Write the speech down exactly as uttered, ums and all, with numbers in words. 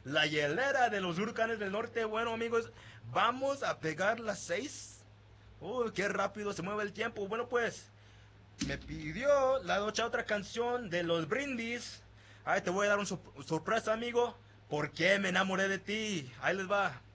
la hielera de los huracanes del norte. Bueno, amigos, vamos a pegar las seis. Uy, qué rápido se mueve el tiempo. Bueno, pues, me pidió la noche otra canción de los Brindis. Ahí te voy a dar una sorpresa, amigo. ¿Por qué me enamoré de ti? Ahí les va.